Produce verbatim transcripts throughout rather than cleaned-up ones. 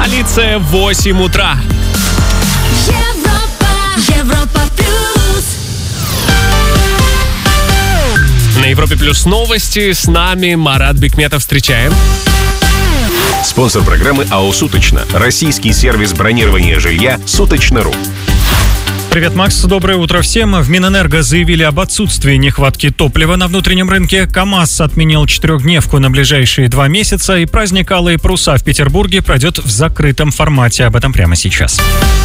Полиция, восемь утра. Европа, Европа плюс. На Европе плюс новости. С нами Марат Бикметов. Встречаем. Спонсор программы АО «Суточно». Российский сервис бронирования жилья «Суточно.ру». Привет, Макс. Доброе утро всем. В Минэнерго заявили об отсутствии нехватки топлива на внутреннем рынке. КамАЗ отменил четырехдневку на ближайшие два месяца. И праздник «Алые паруса» в Петербурге пройдет в закрытом формате. Об этом прямо сейчас.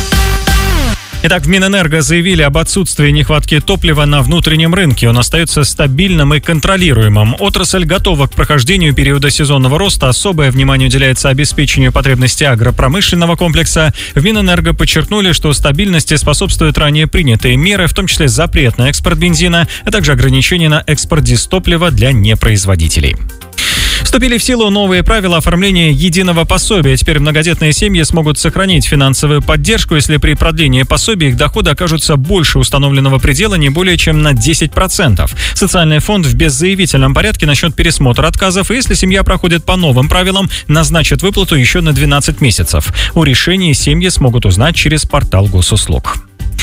Итак, в Минэнерго заявили об отсутствии нехватки топлива на внутреннем рынке. Он остается стабильным и контролируемым. Отрасль готова к прохождению периода сезонного роста. Особое внимание уделяется обеспечению потребностей агропромышленного комплекса. В Минэнерго подчеркнули, что стабильности способствуют ранее принятые меры, в том числе запрет на экспорт бензина, а также ограничения на экспорт дистоплива для непроизводителей. Вступили в силу новые правила оформления единого пособия. Теперь многодетные семьи смогут сохранить финансовую поддержку, если при продлении пособия их доходы окажутся больше установленного предела не более чем на десять процентов. Социальный фонд в беззаявительном порядке начнет пересмотр отказов, и если семья проходит по новым правилам, назначит выплату еще на двенадцать месяцев. О решении семьи смогут узнать через портал госуслуг.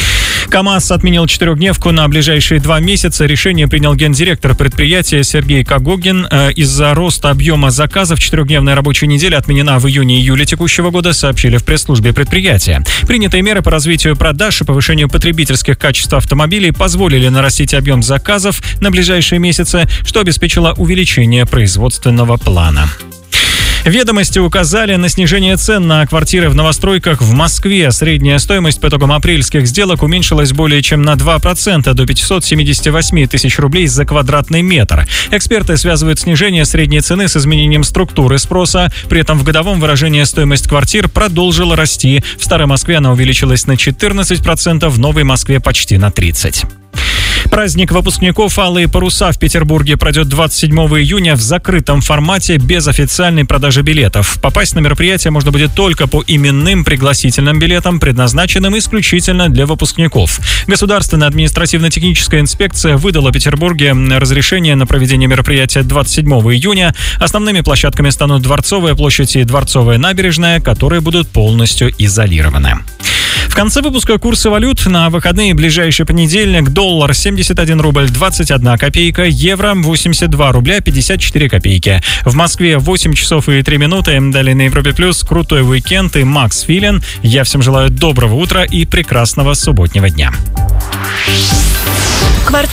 КамАЗ отменил четырехдневку на ближайшие два месяца. Решение принял гендиректор предприятия Сергей Когогин. Из-за роста объема заказов четырехдневная рабочая неделя отменена в июне-июле текущего года, сообщили в пресс-службе предприятия. Принятые меры по развитию продаж и повышению потребительских качеств автомобилей позволили нарастить объем заказов на ближайшие месяцы, что обеспечило увеличение производственного плана. Ведомости указали на снижение цен на квартиры в новостройках в Москве. Средняя стоимость по итогам апрельских сделок уменьшилась более чем на два процента до пятьсот семьдесят восемь тысяч рублей за квадратный метр. Эксперты связывают снижение средней цены с изменением структуры спроса. При этом в годовом выражении стоимость квартир продолжила расти. В Старой Москве она увеличилась на четырнадцать процентов, в Новой Москве почти на тридцать процентов. Праздник выпускников «Алые паруса» в Петербурге пройдет двадцать седьмого июня в закрытом формате без официальной продажи билетов. Попасть на мероприятие можно будет только по именным пригласительным билетам, предназначенным исключительно для выпускников. Государственная административно-техническая инспекция выдала Петербурге разрешение на проведение мероприятия двадцать седьмого июня. Основными площадками станут Дворцовая площадь и Дворцовая набережная, которые будут полностью изолированы. В конце выпуска курсы валют. На выходные ближайший понедельник: доллар семьдесят один рубль двадцать одна копейка, евро восемьдесят два рубля пятьдесят четыре копейки. В Москве восемь часов и три минуты. Далее на Европе плюс крутой уикенд и Макс Филин. Я всем желаю доброго утра и прекрасного субботнего дня.